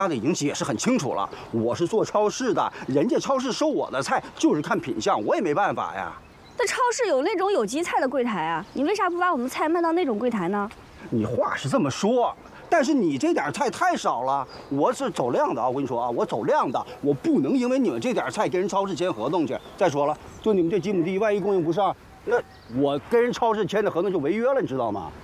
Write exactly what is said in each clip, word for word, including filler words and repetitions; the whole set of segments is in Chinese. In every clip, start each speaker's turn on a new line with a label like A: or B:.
A: 他已经解释很清楚了，我是做超市的，人家超市收我的菜就是看品相，我也没办法呀。
B: 那超市有那种有机菜的柜台啊，你为啥不把我们菜卖到那种柜台呢？
A: 你话是这么说，但是你这点菜太少了，我是走量的啊！我跟你说啊，我走量的，我不能因为你们这点菜跟人超市签合同去。再说了，就你们这几亩地，万一供应不上，那我跟人超市签的合同就违约了，你知道吗？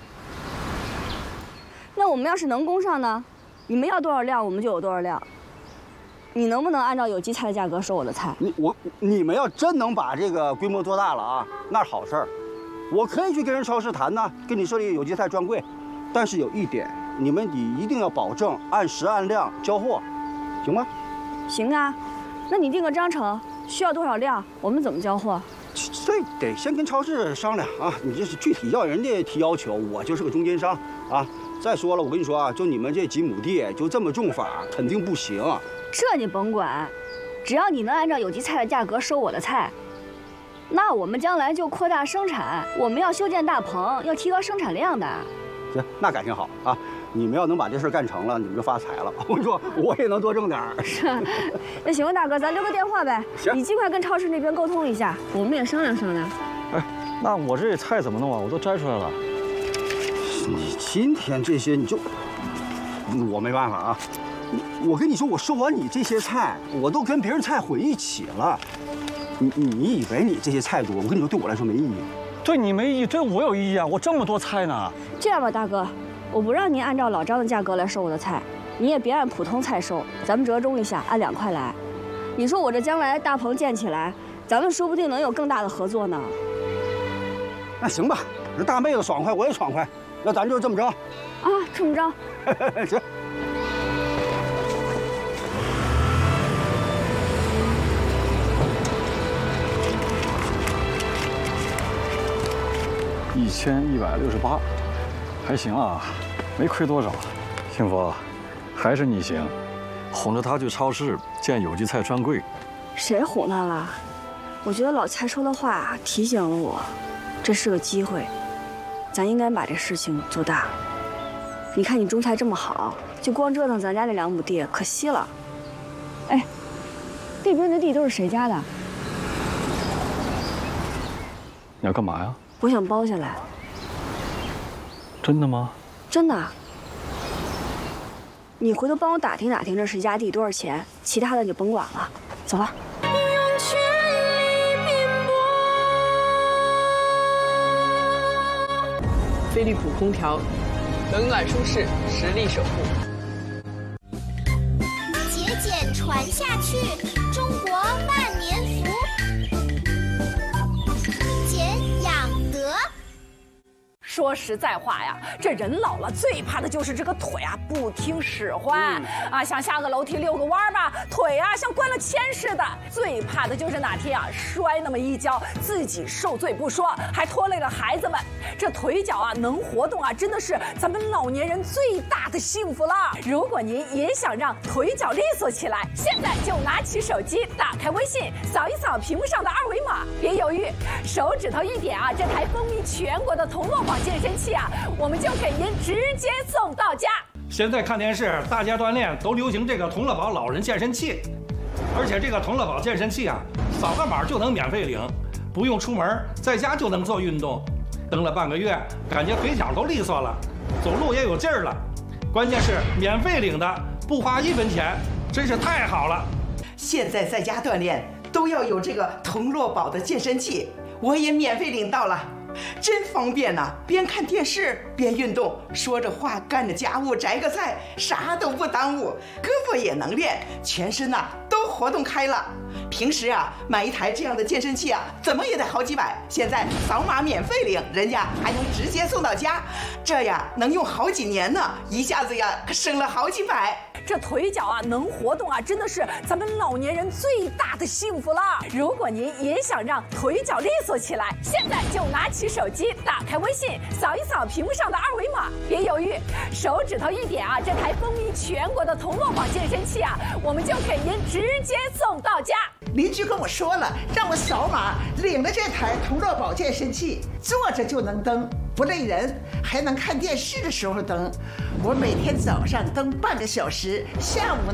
B: 那我们要是能供上呢？你们要多少量，我们就有多少量。你能不能按照有机菜的价格收我的菜？
A: 你我你们要真能把这个规模做大了啊，那是好事儿，我可以去跟人超市谈呢，跟你设立有机菜专柜。但是有一点，你们得一定要保证按时按量交货，行吗？
B: 行啊，那你定个章程，需要多少量，我们怎么交货？
A: 这得先跟超市商量啊，你这是具体要人家提要求，我就是个中间商啊。再说了，我跟你说啊，就你们这几亩地，就这么种法，肯定不行。
B: 这你甭管，只要你能按照有机菜的价格收我的菜，那我们将来就扩大生产。我们要修建大棚，要提高生产量的。
A: 行，那感情好啊！你们要能把这事干成了，你们就发财了。我跟你说，我也能多挣点儿。
B: 是，那行吧，大哥，咱留个电话呗。
A: 行，
B: 你尽快跟超市那边沟通一下，我们也商量商量。
C: 哎，那我这菜怎么弄啊？我都摘出来了。
A: 你今天这些你就，我没办法啊。我跟你说，我收完你这些菜，我都跟别人菜混一起了。你你以为你这些菜多？我跟你说，对我来说没意义。
C: 对你没意义，对我有意义啊！我这么多菜呢。
B: 这样吧，大哥，我不让您按照老张的价格来收我的菜，你也别按普通菜收，咱们折中一下，按两块来。你说我这将来大棚建起来，咱们说不定能有更大的合作呢。
A: 那行吧，这大妹子爽快，我也爽快，那咱就这么着。
B: 啊，这么着。
A: 行。
C: 一千一百六十八，还行啊，没亏多少。幸福，还是你行，哄着他去超市建有机菜专柜。
B: 谁唬他了？我觉得老蔡说的话提醒了我，这是个机会，咱应该把这事情做大。你看你种菜这么好，就光折腾咱家那两亩地，可惜了。哎，那边的地都是谁家的？
C: 你要干嘛呀？
B: 我想包下来。
C: 真的吗？
B: 真的。你回头帮我打听打听这谁家地多少钱，其他的你就甭管了。走吧。
D: 飞利浦空调，冷暖舒适，实力守护。
E: 节俭传下去，中国万年福。俭养德。
F: 说实在话呀，这人老了最怕的就是这个腿啊不听使唤、嗯、啊，想下个楼梯溜个弯吧，腿啊像灌了铅似的。最怕的就是哪天啊摔那么一跤，自己受罪不说，还拖累了孩子们。这腿脚啊能活动啊，真的是咱们老年人最大的幸福了。如果您也想让腿脚利索起来，现在就拿起手机，打开微信，扫一扫屏幕上的二维码，别犹豫，手指头一点啊，这台风靡全国的同乐宝健身器啊，我们就给您直接送到家。
G: 现在看电视，大家锻炼都流行这个同乐宝老人健身器，而且这个同乐宝健身器啊，扫个码就能免费领，不用出门，在家就能做运动。蹬了半个月，感觉腿脚都利索了，走路也有劲儿了。关键是免费领的，不花一分钱，真是太好了。
H: 现在在家锻炼都要有这个同乐宝的健身器，我也免费领到了。真方便呐、啊！边看电视边运动，说着话干着家务，摘个菜，啥都不耽误，胳膊也能练，全身呐、啊、都活动开了。平时啊买一台这样的健身器啊，怎么也得好几百，现在扫码免费领，人家还能直接送到家，这呀能用好几年呢，一下子呀可省了好几百。
F: 这腿脚啊能活动啊，真的是咱们老年人最大的幸福了。如果您也想让腿脚利索起来，现在就拿起手机，打开微信，扫一扫屏幕上的二维码，别犹豫，手指头一点啊，这台风靡全国的同乐宝健身器啊，我们就给您直接送到家。
H: 邻居跟我说了，让我扫码领了这台同乐宝健身器，坐着就能蹬，不累人，还能看电视的时候蹬。我每天早上蹬半个小时，下午